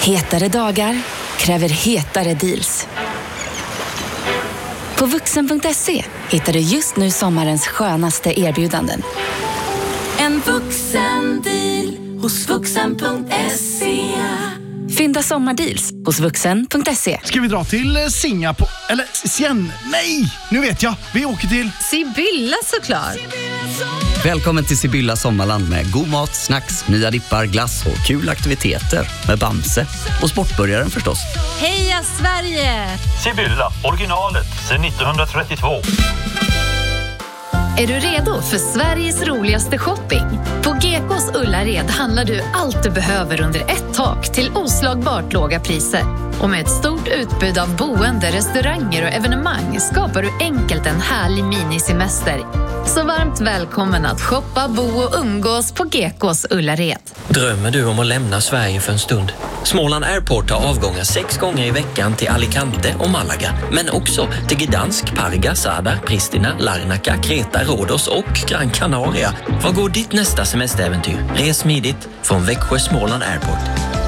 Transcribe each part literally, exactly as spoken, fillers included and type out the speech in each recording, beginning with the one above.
Hetare dagar kräver hetare deals. På vuxen punkt se hittar du just nu sommarens skönaste erbjudanden. En vuxen deal hos vuxen punkt se. Fynda sommardeals hos vuxen punkt se. Ska vi dra till Singapore? Eller Sien? Nej, nu vet jag. Vi åker till Sibylla såklart. Välkommen till Sibylla Sommarland med god mat, snacks, nya dippar, glass och kul aktiviteter med Bamse och sportbörjaren förstås. Heja Sverige! Sibylla, originalet sedan nittonhundratrettiotvå. Är du redo för Sveriges roligaste shopping? På G K:s Ullared handlar du allt du behöver under ett tak till oslagbart låga priser. Och med ett stort utbud av boende, restauranger och evenemang skapar du enkelt en härlig minisemester. Så varmt välkommen att shoppa, bo och umgås på G K:s Ullared. Drömmer du om att lämna Sverige för en stund? Småland Airport har avgångar sex gånger i veckan till Alicante och Malaga. Men också till Gdansk, Parga, Zadar, Pristina, Larnaca, Kreta, Rhodos och Gran Canaria. Var går ditt nästa semesteräventyr? Res smidigt från Växjö Småland Airport.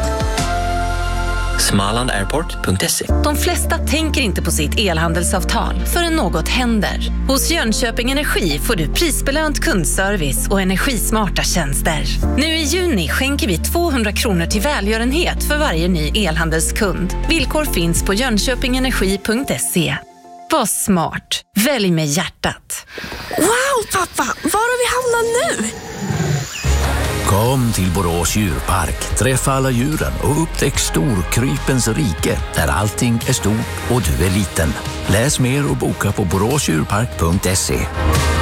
småland airport punkt se. De flesta tänker inte på sitt elhandelsavtal förrän något händer. Hos Jönköping Energi får du prisbelönt kundservice och energismarta tjänster. Nu i juni skänker vi tvåhundra kronor till välgörenhet för varje ny elhandelskund. Villkor finns på jönköpingenergi punkt se. Var smart. Välj med hjärtat. Wow, pappa! Var har vi hamnat nu? Kom till Borås djurpark, träffa alla djuren och upptäck Storkrypens rike där allting är stort och du är liten. Läs mer och boka på borås djurpark punkt se.